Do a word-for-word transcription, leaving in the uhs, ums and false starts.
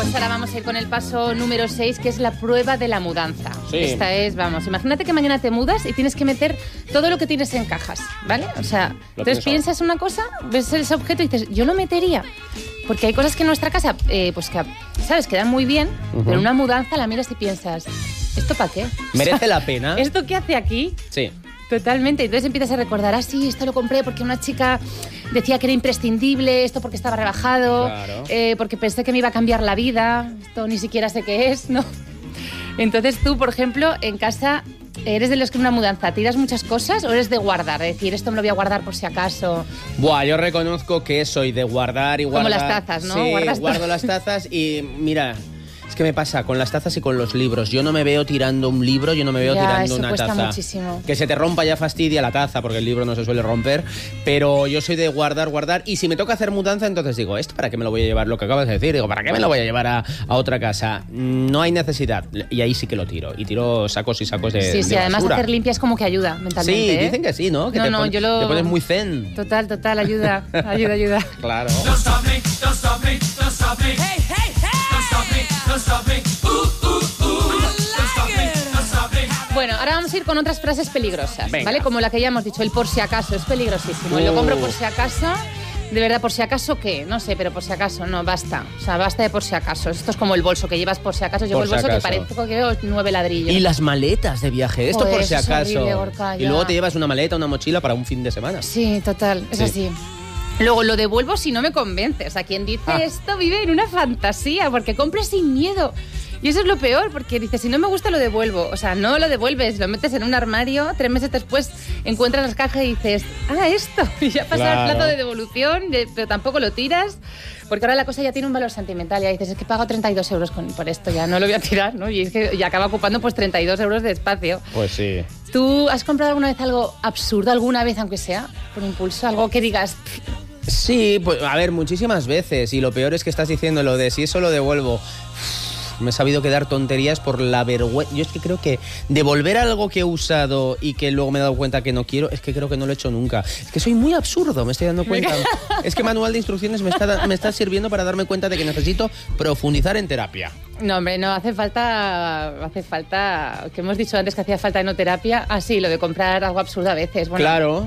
Pues ahora vamos a ir con el paso número seis, que es la prueba de la mudanza. Sí. Esta es, vamos, imagínate que mañana te mudas y tienes que meter todo lo que tienes en cajas, ¿vale? O sea, Lo entonces pienso. piensas una cosa, ves ese objeto y dices, yo lo metería. Porque hay cosas que en nuestra casa, eh, pues que, ¿sabes? Quedan muy bien, Ujú. pero en una mudanza la miras y piensas, ¿esto para qué? ¿Merece la pena? ¿Esto qué hace aquí? Sí. Totalmente. Entonces empiezas a recordar, ah, sí, esto lo compré porque una chica decía que era imprescindible, esto porque estaba rebajado, Claro. eh, porque pensé que me iba a cambiar la vida, esto ni siquiera sé qué es, ¿no? Entonces tú, por ejemplo, en casa, ¿eres de los que en una mudanza tiras muchas cosas o eres de guardar? Es decir, esto me lo voy a guardar por si acaso. Buah, yo reconozco que soy de guardar y Como guardar. las tazas, ¿no? Sí, Guardas guardo to- las tazas y mira, es que me pasa con las tazas y con los libros. Yo no me veo tirando un libro, yo no me veo Ya, tirando eso una cuesta taza. muchísimo. Que se te rompa ya fastidia la taza, porque el libro no se suele romper. Pero yo soy de guardar, guardar. Y si me toca hacer mudanza, entonces digo, ¿esto para qué me lo voy a llevar? Lo que acabas de decir, digo, ¿para qué me lo voy a llevar a, a otra casa? No hay necesidad. Y ahí sí que lo tiro. Y tiro sacos y sacos de, Sí, sí, de además basura. hacer limpias como que ayuda mentalmente. Sí, ¿eh? dicen que sí, ¿no? Que No, te, no, pon- yo lo- te pones muy zen. Total, total, ayuda, ayuda, ayuda. Claro. Don't stop me, don't stop me, don't stop me. Hey, hey, hey. Don't stop me, don't stop me. Ooh, ooh, ooh. Don't stop me, don't stop me. Bueno, ahora vamos a ir con otras frases peligrosas, Venga. ¿vale? Como la que ya hemos dicho, el por si acaso, es peligrosísimo. Lo Uh. compro por si acaso, de verdad, por si acaso, ¿qué? No sé, pero por si acaso, no, basta. O sea, basta de por si acaso. Esto es como el bolso que llevas por si acaso. Llevo Por el si bolso que acaso. parezco que veo nueve ladrillos. Y las maletas de viaje, esto Joder, por si eso es acaso. horrible, Gorka, y ya. luego te llevas una maleta, una mochila para un fin de semana. Sí, total, es Sí. así. Luego lo devuelvo si no me convence. O sea, quien dice Ah. esto vive en una fantasía, porque compre sin miedo. Y eso es lo peor, porque dices, si no me gusta lo devuelvo. O sea, no lo devuelves, lo metes en un armario, tres meses después encuentras las cajas y dices, ah, esto. Y ya pasa Claro. el plato de devolución, de- pero tampoco lo tiras. Porque ahora la cosa ya tiene un valor sentimental. Ya dices, es que he pagado treinta y dos euros con, por esto, ya no lo voy a tirar, ¿no? Y es que ya acaba ocupando pues treinta y dos euros de espacio. Pues sí. ¿Tú has comprado alguna vez algo absurdo, alguna vez, aunque sea, por impulso? Algo que digas, Sí, pues a ver, muchísimas veces. Y lo peor es que estás diciendo lo de si eso lo devuelvo. Me he sabido quedar tonterías por la vergüenza. Yo es que creo que devolver algo que he usado y que luego me he dado cuenta que no quiero, es que creo que no lo he hecho nunca. Es que soy muy absurdo, me estoy dando cuenta. Es que manual de instrucciones me está, me está sirviendo para darme cuenta de que necesito profundizar en terapia. no, hombre, no, hace falta, hace falta, que hemos dicho antes que hacía falta enoterapia. Ah, sí, lo de comprar algo absurdo a veces. Bueno, Claro.